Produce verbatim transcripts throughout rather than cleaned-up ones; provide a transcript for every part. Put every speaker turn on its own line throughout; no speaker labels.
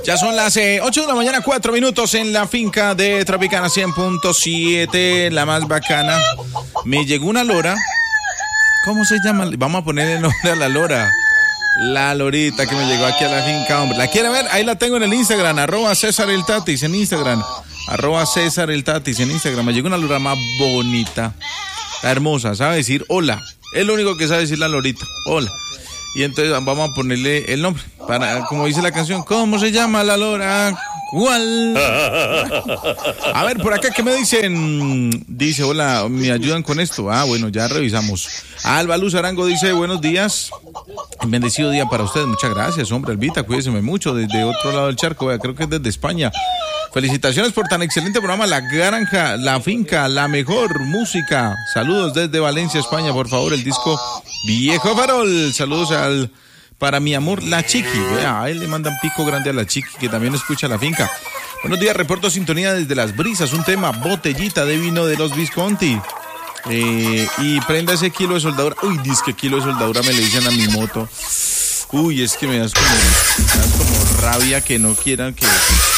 Ya son las eh, ocho de la mañana, cuatro minutos en la finca de Tropicana cien punto siete, la más bacana. Me llegó una lora. ¿Cómo se llama? Vamos a ponerle el nombre a la lora. La lorita que me llegó aquí a la finca, hombre. ¿La quiere ver? Ahí la tengo en el Instagram, arroba César el Tatis en Instagram. Arroba César el Tatis en Instagram. Me llegó una lora más bonita. Está hermosa, sabe decir hola. Es lo único que sabe decir la lorita. Hola. Y entonces vamos a ponerle el nombre. Para, como dice la canción, ¿cómo se llama la lora? ¿Cuál? A ver, por acá, ¿qué me dicen? Dice, hola, ¿me ayudan con esto? Ah, bueno, ya revisamos. Alba Luz Arango dice, buenos días. Bendecido día para ustedes. Muchas gracias, hombre. Albita, cuídeseme mucho desde otro lado del charco. Vea, creo que es desde España. Felicitaciones por tan excelente programa. La granja, la finca, la mejor música. Saludos desde Valencia, España. Por favor, el disco Viejo Farol. Saludos al... para mi amor, la Chiqui. Vea, a él le mandan pico grande a la Chiqui, que también escucha la finca. Buenos días, reporto sintonía desde Las Brisas. Un tema, botellita de vino de los Visconti. Eh, y prenda ese kilo de soldadura. Uy, dice que kilo de soldadura me le dicen a mi moto. Uy, es que me das como, me das como rabia que no quieran que...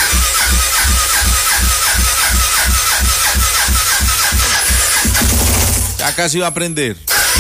Ya casi va a aprender.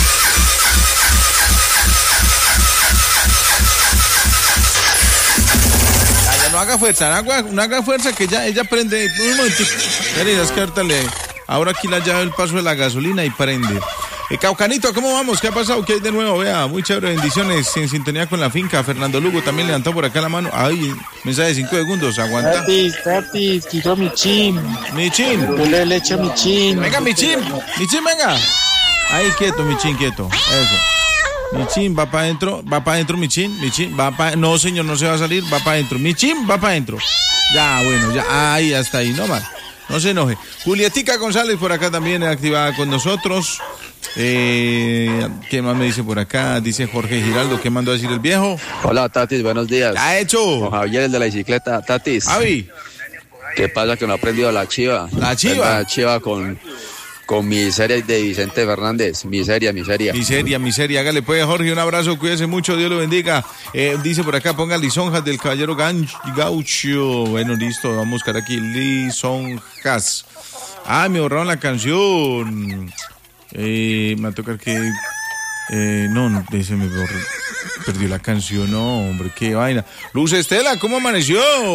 No haga fuerza, no haga, no haga fuerza que ya ella prende. Un momentito. Mira, descártale. Ahora aquí la llave, el paso de la gasolina y prende. Eh, Caucanito, ¿cómo vamos? ¿Qué ha pasado? ¿Qué hay de nuevo? Vea, muy chévere, bendiciones en sintonía con la finca. Fernando Lugo también levantó por acá la mano. Ay, mensaje de cinco segundos, aguanta.
Tatis, Tatis, quitó mi chin.
Mi chin.
Yo le le echo mi chin.
Venga, mi chin. Mi chin, venga. Ahí, quieto, mi chin, quieto. Eso. Mi chin va para adentro, va para adentro mi chin, mi chin, va para... No, señor, no se va a salir, va para adentro. Mi chin va para adentro. Ya, bueno, ya, ahí, hasta ahí, no más. No se enoje. Julietica González por acá también activada con nosotros. Eh, ¿Qué más me dice por acá? Dice Jorge Giraldo, ¿qué mandó a decir el viejo?
Hola, Tatis, buenos días.
¿Qué ha hecho?
Con Javier, el de la bicicleta. Tatis.
Javi.
¿Qué pasa que no ha aprendido la chiva?
La chiva.
La chiva con... Con Miseria de Vicente Fernández. Miseria, miseria.
Miseria, miseria. Hágale pues, Jorge, un abrazo, cuídese mucho, Dios lo bendiga. Eh, dice por acá, ponga lisonjas del caballero Gaucho. Bueno, listo, vamos a buscar aquí lisonjas. Ah, me borraron la canción. Eh, me va a tocar que... Eh, no, no, se me borró. Perdió la canción, no, hombre, qué vaina. Luz Estela, ¿cómo amaneció?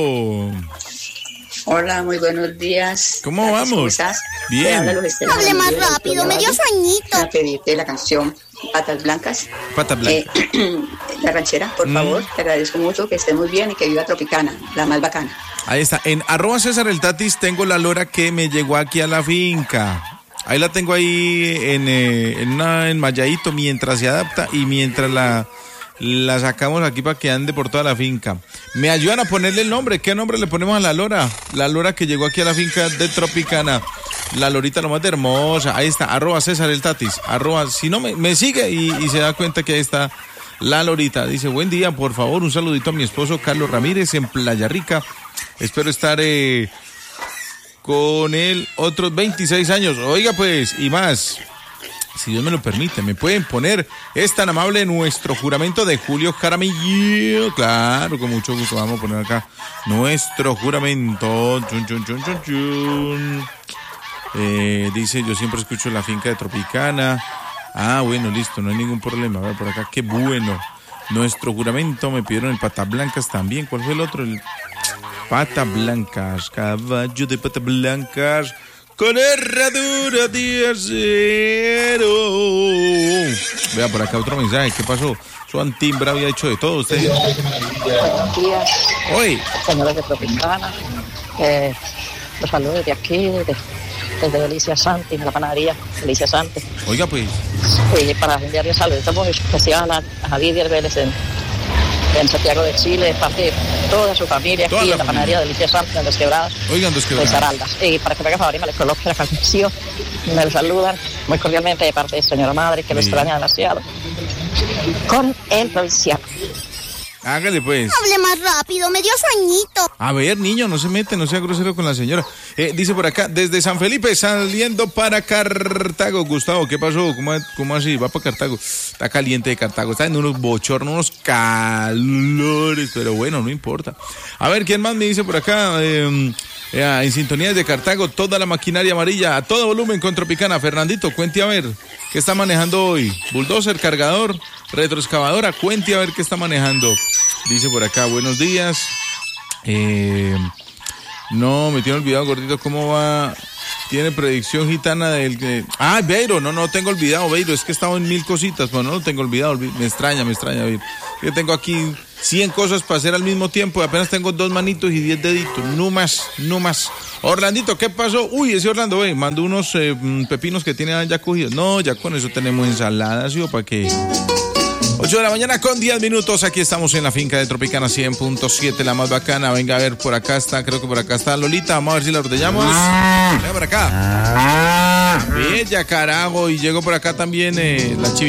Hola, muy buenos días.
¿Cómo vamos? Bien.
Hable más rápido, me dio sueñito.
Para pedirte la canción Patas Blancas.
Patas Blancas.
Eh, la ranchera, por mm. favor. Te agradezco mucho, que estés muy bien y que viva Tropicana, la más bacana.
Ahí está. En arroba César el Tatis tengo la lora que me llegó aquí a la finca. Ahí la tengo ahí en, eh, en una enmayadito mientras se adapta y mientras la... La sacamos aquí para que ande por toda la finca. ¿Me ayudan a ponerle el nombre? ¿Qué nombre le ponemos a la lora? La lora que llegó aquí a la finca de Tropicana. La lorita lo más hermosa. Ahí está, arroba César el Tatis. Arroba, si no me, me sigue y, y se da cuenta que ahí está la lorita. Dice, buen día, por favor, un saludito a mi esposo Carlos Ramírez en Playa Rica. Espero estar eh, con él otros veintiséis años. Oiga pues, y más. Si Dios me lo permite, me pueden poner, es tan amable nuestro juramento de Julio Jaramillo. Claro, con mucho gusto vamos a poner acá nuestro juramento. Chun, chun, chun, chun, chun. Eh, dice, yo siempre escucho la finca de Tropicana. Ah, bueno, listo, no hay ningún problema. A ver, por acá, qué bueno. Nuestro juramento, me pidieron el Patas Blancas también. ¿Cuál fue el otro? El Patas Blancas, caballo de Patas Blancas. Con herradura de acero. Vea por acá otro mensaje. ¿Qué pasó? Su antimbra había hecho de todo usted.
Buenos días.
Hoy.
Señores de Tropicana. Eh, los saludos desde aquí, desde, desde Delicia Santi, de la panadería Delicia Santi.
Oiga pues.
Y para enviarle saludos muy especial a, a Javier Vélez en, en Santiago de Chile, parte de toda su familia
toda
aquí
la
en la
familia.
panadería Delicia Santi, en Los Quebrados.
Oigan, Los Quebrados.
De Saraldas. Y para que me haga favor y me le coloque la canción, me saludan muy cordialmente de parte de señora madre, que lo extraña demasiado. Con el provincial.
Hágale pues.
Hable más rápido, me dio sueñito.
A ver, niño, no se mete, no sea grosero con la señora. Eh, dice por acá, desde San Felipe saliendo para Cartago. Gustavo, ¿qué pasó? ¿Cómo, cómo así? Va para Cartago. Está caliente de Cartago, está en unos bochornos, unos calores, pero bueno, no importa. A ver, ¿quién más me dice por acá? Eh, eh, en sintonía de Cartago, toda la maquinaria amarilla, a todo volumen con Tropicana. Fernandito, cuente a ver, ¿qué está manejando hoy? Bulldozer, cargador, retroexcavadora, cuente a ver qué está manejando. Dice por acá, buenos días. Eh, no, me tiene olvidado, gordito, ¿cómo va? Tiene predicción gitana del que... Ah, Beiro, no, no tengo olvidado, Beiro, es que he estado en mil cositas, pero no lo tengo olvidado, me extraña, me extraña, Beiro. Yo tengo aquí cien cosas para hacer al mismo tiempo y apenas tengo dos manitos y diez deditos, no más, no más. Orlandito, ¿qué pasó? Uy, ese Orlando, ve, mandó unos eh, pepinos que tiene ya cogidos. No, ya con eso tenemos ensaladas, ¿sí o para qué? ocho de la mañana con diez minutos, aquí estamos en la finca de Tropicana cien punto siete, la más bacana. Venga a ver, por acá está, creo que por acá está Lolita, vamos a ver si la ordeñamos. Venga por acá. Bella carajo, y llegó por acá también eh, la chiva.